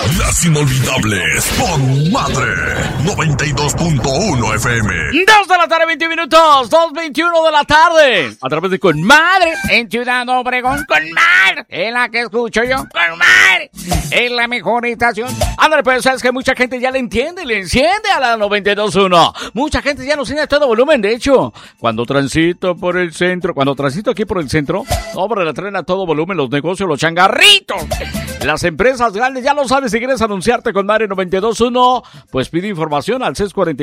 Las inolvidables con Madre 92.1 FM. 2 de la tarde, 20 minutos. 2:21 de la tarde. A través de Con Madre. En Ciudad Obregón, Con Madre. En la que escucho yo, Con Madre. En la mejor estación. Ándale, pues, sabes que mucha gente ya le entiende, le enciende a la 92.1. Mucha gente ya nos tiene a todo volumen. De hecho, cuando transito por el centro, cuando transito aquí por el centro, hombre, la traen a todo volumen los negocios, los changarritos. Las empresas grandes, ya lo sabes, si quieres anunciarte con Madre 92.1, pues pide información al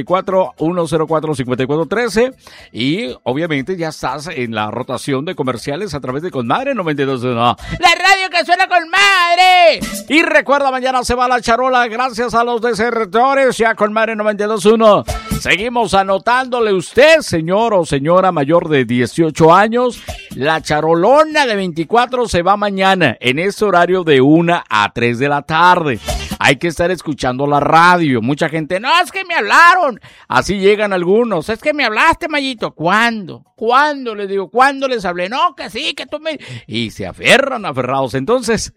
644-104-5413 y obviamente ya estás en la rotación de comerciales a través de Con Madre 92.1. La radio que suena con Madre. Y recuerda, mañana se va la charola gracias a los desertores, ya Con Madre 92.1. Seguimos anotándole usted, señor o señora mayor de 18 años, la charolona de 24 se va mañana en este horario de 1 a 3 de la tarde. Hay que estar escuchando la radio. Mucha gente, no, es que me hablaron. Así llegan algunos. Es que me hablaste, Mayito. ¿Cuándo? ¿Cuándo? Les digo, ¿cuándo les hablé? No, que sí, que tú me... Y se aferrados. Entonces,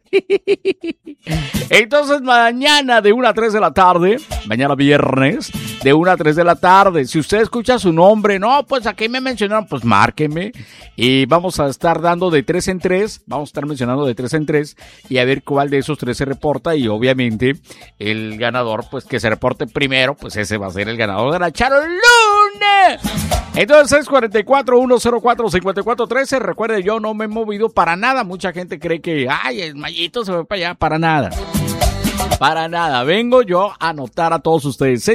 mañana de 1 a 3 de la tarde, mañana viernes, de 1 a 3 de la tarde. Si usted escucha su nombre, no, pues aquí me mencionaron, pues márqueme. Y vamos a estar dando de 3 en 3. Vamos a estar mencionando de 3 en 3 y a ver cuál de esos 3 se reporta. Y obviamente el ganador, pues que se reporte primero, pues ese va a ser el ganador de la charolona. Entonces, 644-104-5413. Recuerde, yo no me he movido para nada. Mucha gente cree que, ay, el Mayito se va para allá. Para nada. Para nada. Vengo yo a anotar a todos ustedes.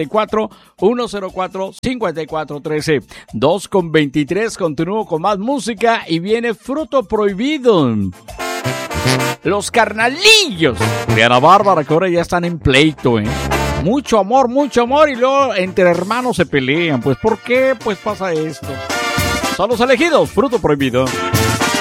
644-104-5413. 2:23. Continúo con más música y viene Fruto Prohibido. Los carnalillos de Ana Bárbara, que ahora ya están en pleito, mucho amor, y luego entre hermanos se pelean. Pues, ¿por qué? Pues pasa esto. Son los elegidos, Fruto Prohibido.